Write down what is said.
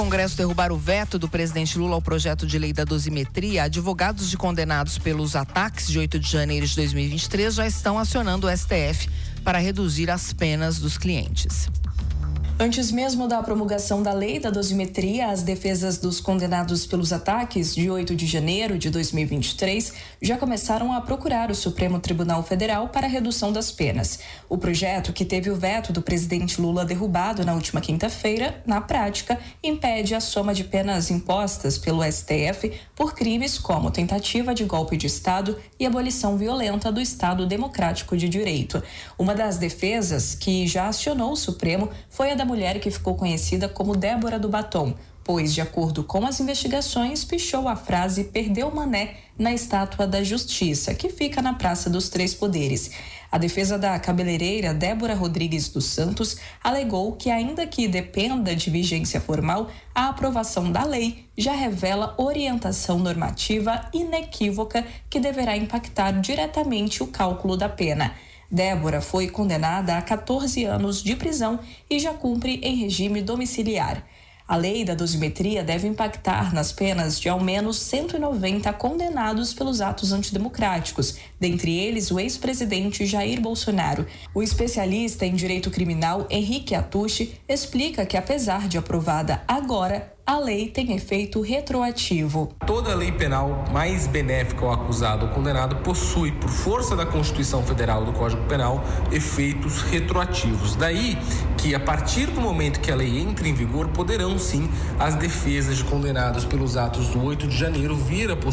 O Congresso derrubar o veto do presidente Lula ao projeto de lei da dosimetria, advogados de condenados pelos ataques de 8 de janeiro de 2023 já estão acionando o STF para reduzir as penas dos clientes. Antes mesmo da promulgação da lei da dosimetria, as defesas dos condenados pelos ataques de 8 de janeiro de 2023 já começaram a procurar o Supremo Tribunal Federal para a redução das penas. O projeto, que teve o veto do presidente Lula derrubado na última quinta-feira, na prática, impede a soma de penas impostas pelo STF por crimes como tentativa de golpe de Estado e abolição violenta do Estado Democrático de Direito. Uma das defesas que já acionou o Supremo foi a da mulher que ficou conhecida como Débora do Batom, pois, de acordo com as investigações, pichou a frase "perdeu mané" na Estátua da Justiça, que fica na Praça dos Três Poderes. A defesa da cabeleireira Débora Rodrigues dos Santos alegou que, ainda que dependa de vigência formal, a aprovação da lei já revela orientação normativa inequívoca que deverá impactar diretamente o cálculo da pena. Débora foi condenada a 14 anos de prisão e já cumpre em regime domiciliar. A lei da dosimetria deve impactar nas penas de ao menos 190 condenados pelos atos antidemocráticos, dentre eles o ex-presidente Jair Bolsonaro. O especialista em direito criminal Henrique Atushi explica que, apesar de aprovada agora, a lei tem efeito retroativo. Toda lei penal mais benéfica ao acusado ou condenado possui, por força da Constituição Federal e do Código Penal, efeitos retroativos. Daí que, a partir do momento que a lei entra em vigor, poderão sim as defesas de condenados pelos atos do 8 de janeiro vir a